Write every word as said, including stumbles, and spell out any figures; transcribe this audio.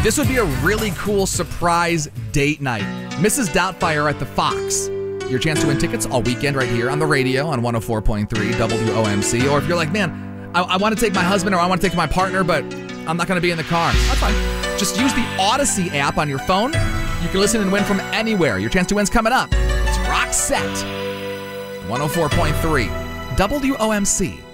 This would be a really cool surprise date night. Missus Doubtfire at the Fox. Your chance to win tickets all weekend right here on the radio on one oh four point three W O M C. Or if you're like, man, I, I want to take my husband or I want to take my partner, but I'm not going to be in the car. That's fine. Just use the Odyssey app on your phone. You can listen and win from anywhere. Your chance to win's coming up. It's Roxette. one oh four point three W O M C.